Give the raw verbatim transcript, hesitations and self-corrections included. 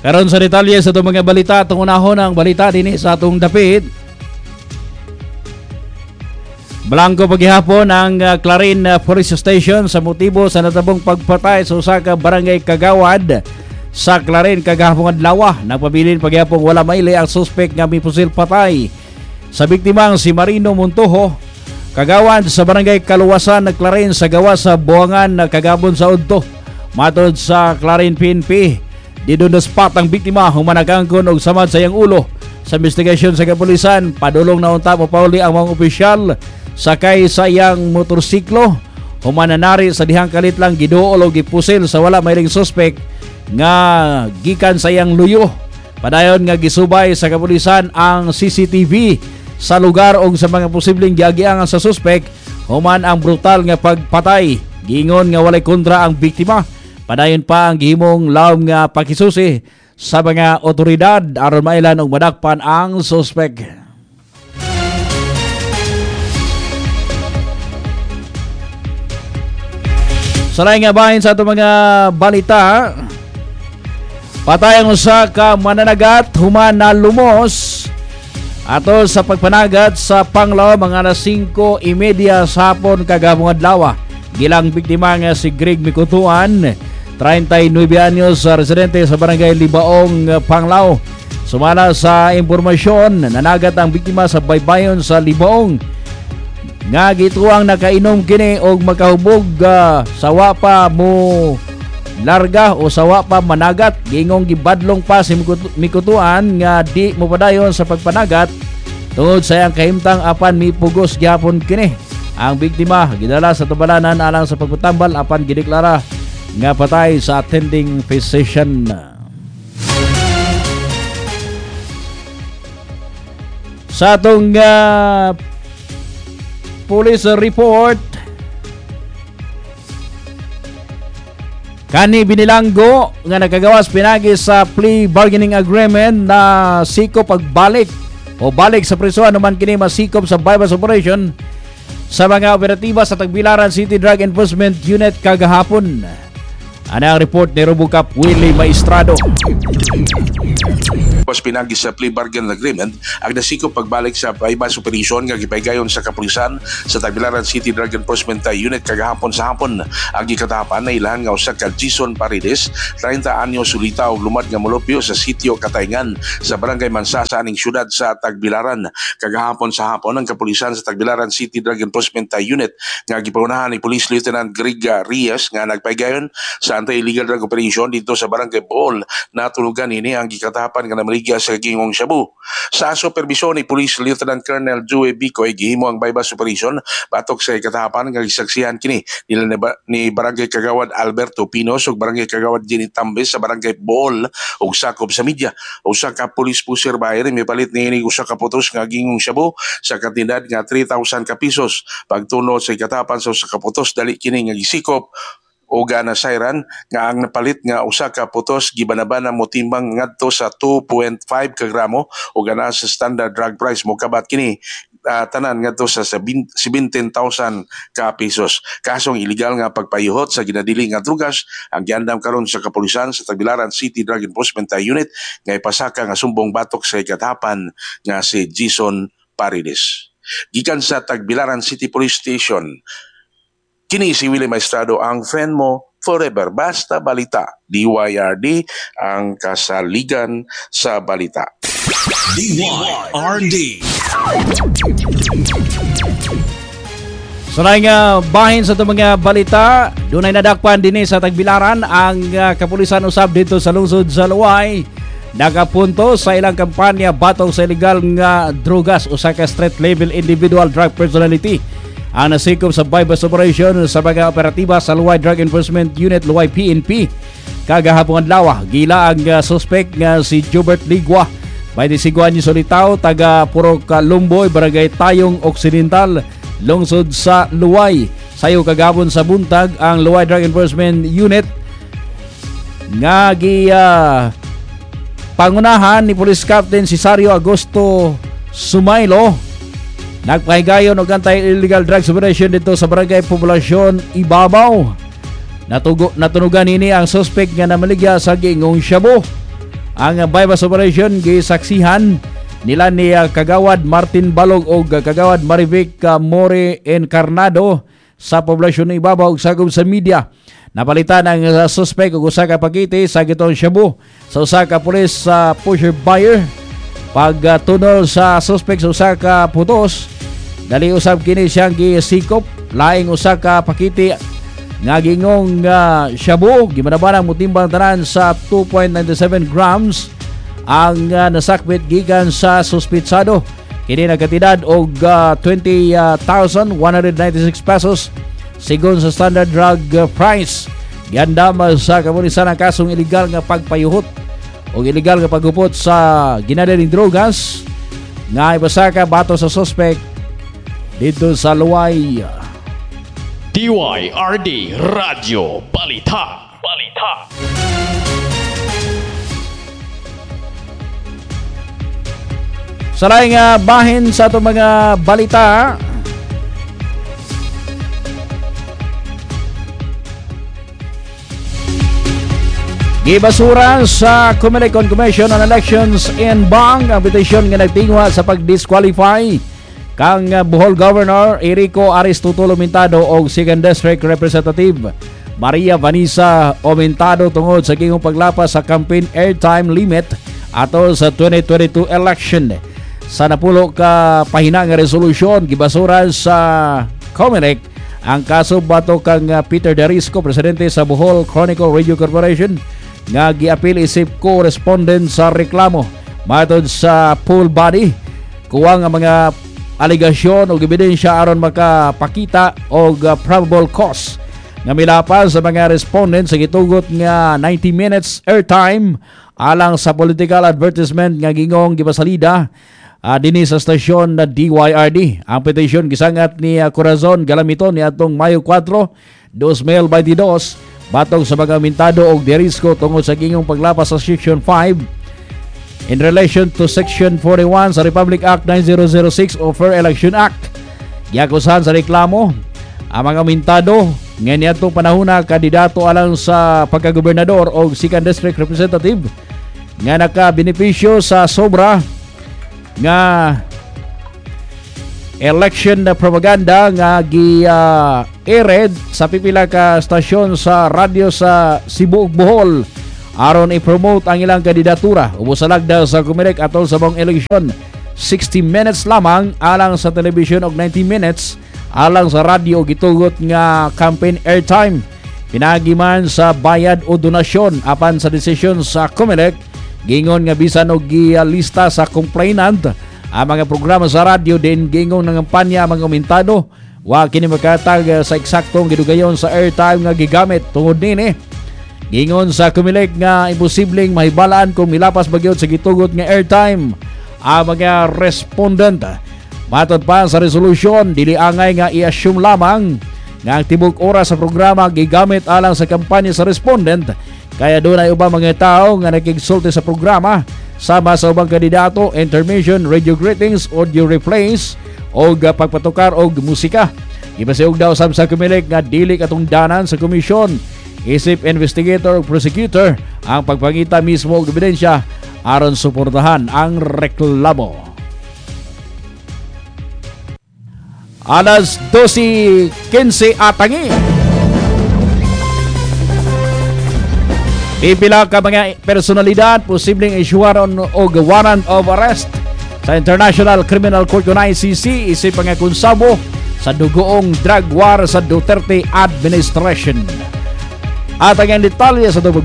Karon sa detalye sa itong mga balita, itong unahon ang balita din sa atong dapit. Blanco paghihapon ang uh, Clarin uh, Police Station sa motibo sa natabong pagpatay sa usa ka barangay Kagawad sa Clarin kagahapon adlaw. Nagpabilin paghihapon wala maili ang suspect nga mipusil patay sa biktimang si Marino Montojo, Kagawad sa barangay Kaluwasan na Clarin sa gawas sa Buangan na kagabon sa udto. Matod sa Clarin P N P, didun na spot ang biktima humanagangkon og samad sa iyang ulo. Sa investigasyon sa kapulisan, padulong na unta mapauli ang mga opisyal sakay sa iyang motorsiklo. Humananari sa dihang kalit lang giduol o gipusil sa wala mayring suspect nga gikan sa iyang luyo. Padayon nga gisubay sa kapulisan ang C C T V sa lugar o sa mga posibleng giagiangan sa suspect human ang brutal nga pagpatay. Gingon nga walay kontra ang biktima. Padayon pa ang gihimong lawom nga pakisusi sa mga otoridad aron mailan og madakpan ang suspect. Salay nga bahin sa itong mga balita, patay ang usa ka mananagat human na lumos ato sa pagpanagat sa Panglao mga alas singko y media sa hapon kagabong adlaw. Gilang biktima nga si Greg Mikutuan, thirty-nine anyos, residente sa barangay Libaong, Panglao. Sumala sa impormasyon, nanagat ang biktima sa baybayon sa Libaong nga gituang nakainom kini og makahubog uh, sawa pa mo larga o sawa pa managat. Gingong gibadlong pa si Mikutuan nga di mo padayon sa pagpanagat tungod sa iyang kahimtang apan mipugos gyapon kini. Ang biktima gidala sa tubalanan alang sa pagpatambal apan gideklara nga patay sa attending physician. Sa atong uh, police report, kani binilanggo nga nakagawas pinagi sa plea bargaining agreement na sikop pagbalik o balik sa prisuhan naman kini masikop sa bypass operation sa mga operatiba sa Tagbilaran City Drug Enforcement Unit kagahapon. Ana ang report ni Robocop Willie Maestrado. Pas pinagi sa plea bargain agreement ang nasikop pagbalik sa bypass operation nga gipaygayon sa kapulisan sa Tagbilaran City Drug Enforcement Unit kagahapon sa hapon. Ang gikatahapan na ilahan nga usa ka Jason Paredes, thirty anyos, sulita og lumad nga molupyo sa sitio Katayngan sa barangay Mansasa aning syudad sa Tagbilaran. Kagahapon sa hapon ang kapulisan sa Tagbilaran City Drug Enforcement Unit nga gipahunahan ni Police Lieutenant Greg Reyes nga nagpaygayon sa anti-illegal drug operation dito sa barangay Bohol. Natulugan ini ang gikatahapan nga namaliga sa gingong Shabu. Sa supervisyon ni Police Lieutenant Colonel Joey Bicoy, gihimo ang bypass operation batok sa ikatahapan nga gisaksihan kini nila ni barangay Kagawad Alberto Pinos ug barangay Kagawad Jenny Tambes sa barangay Bohol ug sakop sa media. Usa ka police pusher bayer may palit niini usa ka putos nga gingong Shabu sa kantidad nga three thousand ka pesos. Pagtunod sa ikatahapan sa usa ka putos dali kini nga gisikop o gana sayran nga ang napalit nga usa ka putos gibanabana mo timbang ngadto sa two point five ka gramo o gana sa standard drug price mo kabat kini uh, tanan ngadto sa seventeen thousand ka pesos. Kasong illegal nga pagpayuhot sa ginadili nga drugas ang giandam karon sa kapulisan sa Tagbilaran City Drug Enforcement Unit nga ipasaka nga sumbong batok sa ikatahapan nga si Jason Paredes. Gikan sa Tagbilaran City Police Station, kini si Willie Maestrado, ang friend mo forever. Basta balita. D Y R D, ang kasaligan sa balita. D Y R D. Sunay nga bahin sa itong mga balita, dunay nadakpan din sa Tagbilaran ang uh, kapulisan usab dito sa lungsod sa Luway. Nakapunto sa ilang kampanya batong sa illegal nga drugas, usa ka street level individual drug personality ang nasikop sa bypass operation sa mga operatiba sa Luway Drug Enforcement Unit Luway P N P kagahapon adlaw. Gila ang uh, suspect nga si Jobert Ligwa, twenty-five anyos, solitaw, taga Puro Kalumboy, barangay Tayong Occidental, lungsod sa Luway. Sayo kagahapon sa buntag ang Luway Drug Enforcement Unit nga gi uh, pangunahan ni Police Captain Cesario Agosto Sumaylo nagpahigayon og anti-illegal drugs operation dito sa barangay Poblasyon Ibabaw. Natugo, natunugan ini ang suspect nga namaligya sa gingong Shabu. Ang uh, bypass operation gisaksihan nila ni uh, Kagawad Martin Balog o uh, Kagawad Marivic uh, More Encarnado sa poblasyon ng ibabaw ug sagom sa media. Napalitan ang uh, suspect ug usa ka pakiti sa gitong Shabu sa usa ka pulis sa uh, pusher buyer. Pag uh, tunol sa suspect sa usa ka putos, dali usab kini siyang gisikop. Laing usa ka pakiti nga gingong uh, Shabu gimanabanang mutimbang tanan sa two point nine seven grams ang uh, nasakbit gikan sa suspitsado. Kini nagkatidad og uh, twenty thousand one hundred ninety-six pesos sigon sa standard drug uh, price. Giandama sa kamunisan ang kasong illegal nga pagpayuhot o illegal nga paggupot sa ginadaling drogas nga ibasaka bato sa suspect dito sa Luway. D Y R D Radio Balita. Balita. Sa laing uh, bahin sa itong mga balita, gibasura sa Comelec on Commission on Elections in Bang ang petisyon nga nagtingwa sa pag-disqualify kang Bohol Governor Erico Aristotulo Mintado o second District Representative Maria Vanessa Omentado tungod sa gingong paglapas sa campaign airtime limit ato sa twenty twenty-two election. Sa napulo ka pahina nga resolusyon gibasura sa Comelec ang kaso bato kang Peter Darisco, presidente sa Bohol Chronicle Radio Corporation, nga giapil isip co-respondent sa reklamo. Matod sa full body, kuwang ang mga aligasyon o ebidensya aron makapakita og uh, probable cause nga milapas sa mga respondent sa gitugot nga ninety minutes airtime alang sa political advertisement nga gingong gipasalida uh, dinhi sa stasyon na D Y R D. Ang petisyon gisangat ni uh, Corazon Galamiton ni atong Mayo four, twenty twenty-two batong sa mga Mintado og Darisco tungod sa gingong paglapas sa Section five in relation to Section forty-one sa Republic Act nine thousand six o Fair Election Act. Giakusahan sa reklamo ang mga Mintado nga niadtong panahona kandidato alang sa pagkagobernador o second District Representative nga nakabenepisyo sa sobra nga election na propaganda nga gi-aired uh, sa pipila ka stasyon sa radyo sa Cebu ug Bohol aron i-promote ang ilang kandidatura. Ubos sa lagda sa Comelec atol sa bang eleksyon, sixty minutes lamang alang sa television og ninety minutes alang sa radyo gitugot nga campaign airtime. Pinagiman sa bayad o donasyon apan sa desisyon sa Comelec, gingon nga bisan og gilista sa complainant ang mga programa sa radyo din gingon ng kampanya mga Mintado wa kini makatag sa eksaktong gidugayon sa airtime nga gigamit tungod nini. Gingon sa Comelec nga imposibleng mahibalaan kung milapas bagyod sa gitugot nga airtime ang mga respondent. Matod pa sa resolusyon, dili angay nga i-assume lamang nga ang tibok oras sa programa gigamit alang sa kampanya sa respondent, kaya doon ay ubang mga tao nga nakigsulti sa programa sama sa ubang kandidato, intermission, radio greetings, audio replays o pagpatukar og musika. Ipasiog daw sab sa Comelec nga dili katungdanan sa komisyon isip investigator o prosecutor ang pagpangita mismo og ebidensya aron suportahan ang reklamo. Alas twelve fifteen atangi. Pipila ka mga personalidad posibleng isyuharon og warrant of arrest sa International Criminal Court o I C C isip pangakonsabo sa dugoong drug war sa Duterte administration. At ang detalye sa